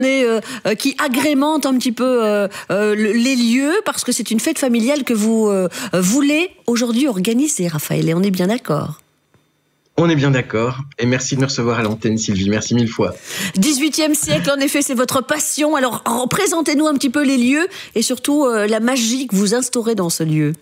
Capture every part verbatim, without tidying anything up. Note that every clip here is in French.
Euh, euh, qui agrémente un petit peu euh, euh, les lieux, parce que c'est une fête familiale que vous euh, voulez aujourd'hui organiser, Raphaël, et on est bien d'accord. On est bien d'accord, et merci de me recevoir à l'antenne, Sylvie, merci mille fois. dix-huitième siècle, en effet, c'est votre passion. Alors, présentez-nous un petit peu les lieux, et surtout euh, la magie que vous instaurez dans ce lieu.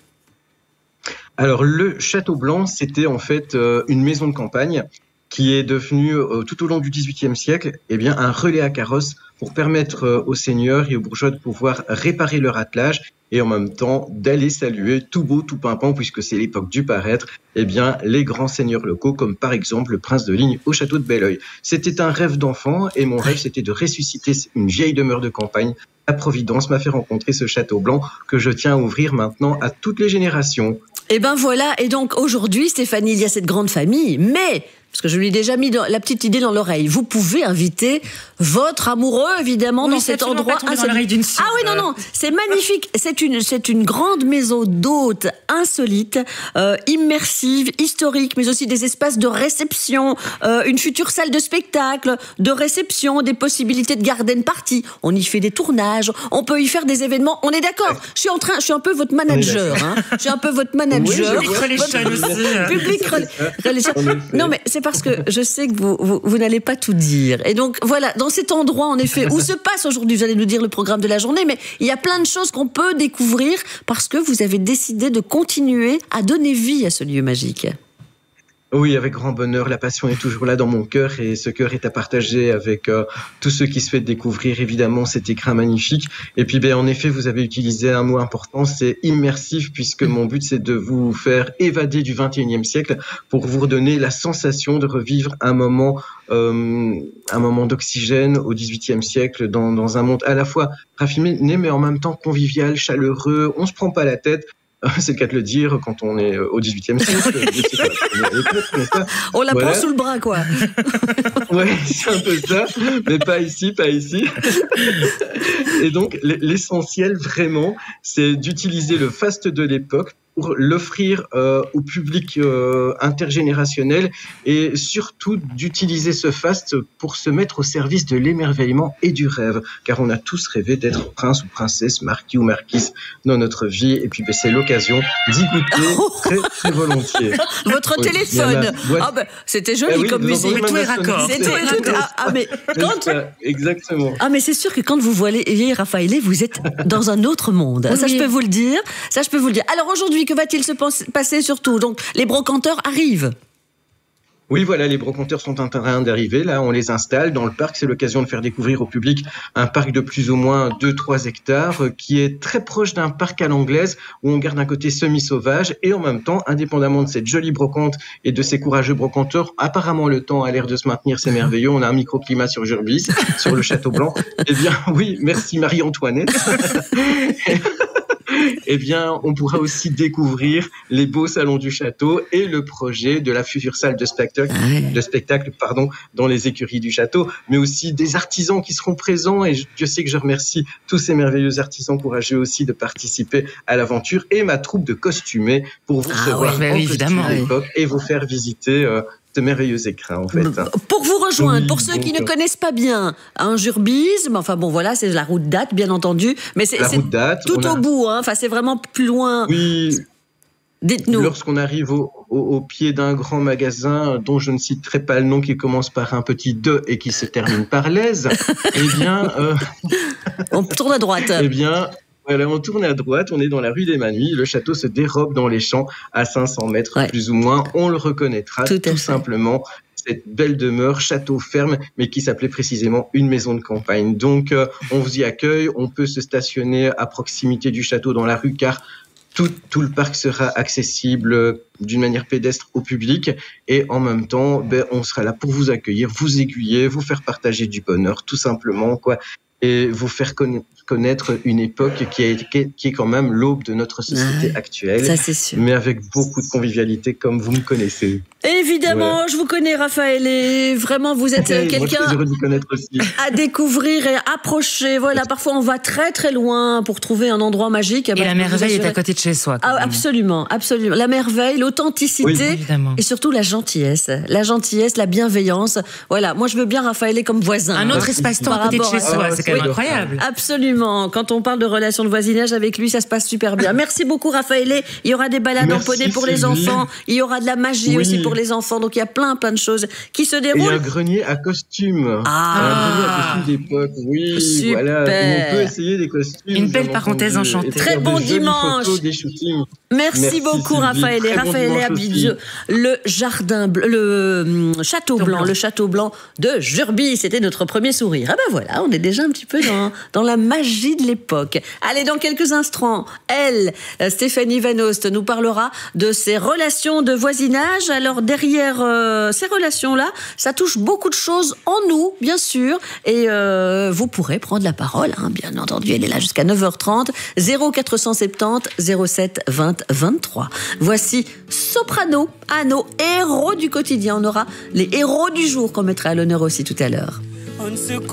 Alors, le Château Blanc, c'était en fait euh, une maison de campagne qui est devenue, euh, tout au long du dix-huitième siècle, eh bien, un relais à carrosse pour permettre euh, aux seigneurs et aux bourgeois de pouvoir réparer leur attelage et en même temps d'aller saluer tout beau, tout pimpant, puisque c'est l'époque du paraître, eh bien, les grands seigneurs locaux, comme par exemple le prince de Ligne au château de Belleuil. C'était un rêve d'enfant et mon rêve, c'était de ressusciter une vieille demeure de campagne. La Providence m'a fait rencontrer ce Château Blanc que je tiens à ouvrir maintenant à toutes les générations. Et ben voilà, et donc aujourd'hui, Stéphanie, il y a cette grande famille, mais... parce que je lui ai déjà mis la petite idée dans l'oreille. Vous pouvez inviter votre amoureux, évidemment, oui, dans cet endroit. Pas dans l'oreille d'une ah oui, non, non, c'est magnifique. C'est une, c'est une grande maison d'hôtes insolite, euh, immersive, historique, mais aussi des espaces de réception, euh, une future salle de spectacle, de réception, des possibilités de garden party. On y fait des tournages, on peut y faire des événements. On est d'accord. Je suis en train, je suis un peu votre manager. Hein. Je suis un peu votre manager. Oui, public relation aussi. Public relation. Non, mais c'est parce que je sais que vous, vous, vous n'allez pas tout dire. Et donc, voilà, dans cet endroit, en effet, où se passe aujourd'hui, vous allez nous dire le programme de la journée, mais il y a plein de choses qu'on peut découvrir parce que vous avez décidé de continuer à donner vie à ce lieu magique. Oui, avec grand bonheur. La passion est toujours là dans mon cœur et ce cœur est à partager avec euh, tous ceux qui souhaitent découvrir évidemment cet écrin magnifique. Et puis, ben, en effet, vous avez utilisé un mot important, c'est immersif, puisque mon but, c'est de vous faire évader du vingt et unième siècle pour vous redonner la sensation de revivre un moment, euh, un moment d'oxygène au dix-huitième siècle dans, dans un monde à la fois raffiné, mais en même temps convivial, chaleureux. On se prend pas la tête. C'est le cas de le dire quand on est au dix-huitième siècle. On la voilà. prend sous le bras, quoi. Ouais, c'est un peu ça, mais pas ici, pas ici. Et donc, l'essentiel, vraiment, c'est d'utiliser le faste de l'époque pour l'offrir euh, au public euh, intergénérationnel et surtout d'utiliser ce faste pour se mettre au service de l'émerveillement et du rêve, car on a tous rêvé d'être prince ou princesse, marquis ou marquise dans notre vie, et puis ben, c'est l'occasion d'y goûter très, très volontiers. Votre oui, téléphone a... ah ben, c'était joli ah oui, comme musique. Tout est raccord. Ah, ah, mais quand... ça, exactement. Ah mais c'est sûr que quand vous voyez Raphaël, vous êtes dans un autre monde. Oui. Ça je peux vous le dire. Ça je peux vous le dire. Alors aujourd'hui, que va-t-il se passer surtout? Donc, les brocanteurs arrivent. Oui, voilà, les brocanteurs sont en train d'arriver. Là, on les installe dans le parc. C'est l'occasion de faire découvrir au public un parc de plus ou moins deux à trois hectares qui est très proche d'un parc à l'anglaise où on garde un côté semi-sauvage et en même temps, indépendamment de cette jolie brocante et de ces courageux brocanteurs, apparemment le temps a l'air de se maintenir, c'est merveilleux. On a un microclimat sur Jurbis, sur le Château Blanc. Eh bien, oui, merci Marie-Antoinette. Eh bien, on pourra aussi découvrir les beaux salons du château et le projet de la future salle de spectacle, de spectacle pardon, dans les écuries du château, mais aussi des artisans qui seront présents. Et je sais que je remercie tous ces merveilleux artisans courageux aussi de participer à l'aventure et ma troupe de costumés pour vous recevoir ah ouais, en costume d'époque et vous faire visiter euh, ce merveilleux écrin, en fait. Pour vous rejoindre, oui, pour ceux donc, qui ne connaissent pas bien un Jurbisme, enfin bon, voilà, c'est la route Datte, bien entendu, mais c'est tout a... au bout, hein, enfin c'est vraiment plus loin. Oui. Dites-nous. Lorsqu'on arrive au, au, au pied d'un grand magasin dont je ne citerai pas le nom, qui commence par un petit de et qui se termine par l'aise, eh bien... Euh... on tourne à droite. Eh bien... Voilà, on tourne à droite, on est dans la rue des Manuits, le château se dérobe dans les champs à cinq cents mètres ouais. plus ou moins, on le reconnaîtra tout, tout simplement, cette belle demeure, château ferme, mais qui s'appelait précisément une maison de campagne. Donc euh, on vous y accueille, on peut se stationner à proximité du château dans la rue car Tout, tout le parc sera accessible d'une manière pédestre au public et en même temps, ben, on sera là pour vous accueillir, vous aiguiller, vous faire partager du bonheur, tout simplement, quoi. et vous faire conna- connaître une époque qui, a, qui, qui est quand même l'aube de notre société Ouais, actuelle, ça c'est sûr. mais avec beaucoup de convivialité comme vous me connaissez. Évidemment, Ouais. je vous connais, Raphaël, et vraiment, vous êtes euh, Moi, je suis quelqu'un heureux de vous connaître aussi. à découvrir et à approcher. Voilà, parfois on va très très loin pour trouver un endroit magique. Et Bah, la je peux vous merveille est assurer- à côté de chez soi. quand Ah, même. absolument, absolument. La merveille, l'authenticité. Oui, évidemment. Et surtout la gentillesse. La gentillesse, la bienveillance. Voilà, moi je veux bien Raphaël comme voisin. Un autre Ah, espace-temps par à côté de rapport chez à- soi, Ah, c'est quand même oui. incroyable. Absolument. Quand on parle de relations de voisinage avec lui, ça se passe super bien. Merci beaucoup, Raphaël. Il y aura des balades Merci, en poney pour les Sylvie. enfants. Il y aura de la magie Oui. aussi pour les enfants. Donc il y a plein, plein de choses qui se Et il y a déroulent. un grenier à costume. Ah. Un grenier à costume d'époque, oui. Super. Voilà. On peut essayer des costumes. Une belle bien parenthèse entendu, enchantée. et faire Très de bon jolies dimanche. photos, des shootings. Merci, Merci, beaucoup, Sylvie. Raphaël. Très bon Raphaël dimanche Abidjeu, le jardin, bleu- le hum, château blanc, Blanc. le château blanc de Jurbis. C'était notre premier sourire. Ah ben voilà, on est déjà un petit peu dans, dans la magie de l'époque. Allez, dans quelques instants, elle, euh, Stéphanie Van Oost, nous parlera de ses relations de voisinage. Alors derrière euh, ces relations-là, ça touche beaucoup de choses en nous, bien sûr. Et euh, vous pourrez prendre la parole, hein, bien entendu. Elle est là jusqu'à neuf heures trente. zéro quatre cent soixante-dix zéro sept vingt vingt-trois. Voici Soprano, à nos héros du quotidien. On aura les héros du jour qu'on mettra à l'honneur aussi tout à l'heure.